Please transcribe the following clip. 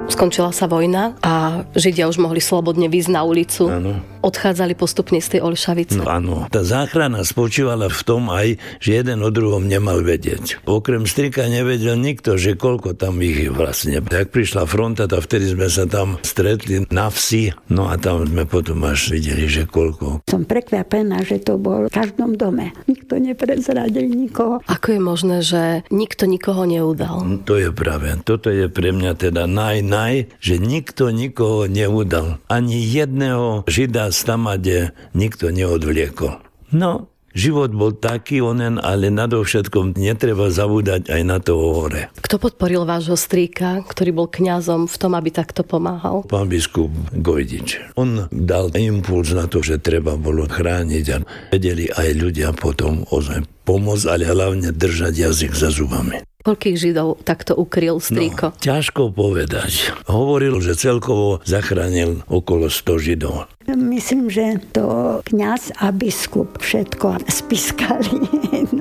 Skončila sa vojna a Židia už mohli slobodne vyjsť na ulicu. Áno. Odchádzali postupne z tej Olšavice. No, áno. Tá záchrana spočívala v tom aj, že jeden o druhom nemal vedieť. Okrem strika nevedel nikto, že koľko tam ich vlastne. Jak prišla fronta, tak vtedy sme sa tam stretli na vsi, no a tam sme potom až videli, že koľko. Som prekvapená, že to bol v každom dome. Nikto neprezradil nikoho. Ako je možné, že nikto nikoho neudal? No, to je práve. Toto je pre mňa teda že nikto nikoho neudal. Ani jedného Žida z Tamade nikto neodvliekol. No, život bol taký onen, ale nadovšetkom netreba zabúdať aj na toho hore. Kto podporil vášho strýka, ktorý bol kňazom v tom, aby takto pomáhal? Pán biskup Gojdič. On dal impuls na to, že treba bolo chrániť a vedeli aj ľudia potom ozaj pomôcť, ale hlavne držať jazyk za zubami. Koľkých Židov takto ukryl strýko? No, ťažko povedať. Hovoril, že celkovo zachránil okolo 100 Židov. Myslím, že to kňaz a biskup všetko spiskali